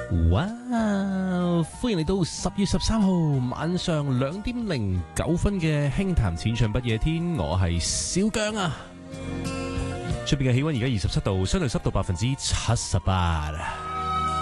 哇！歡迎嚟到10月13號晚上2點09分嘅輕談淺唱不夜天，我係小姜啊！出邊嘅氣溫而家27度，相對濕度78%。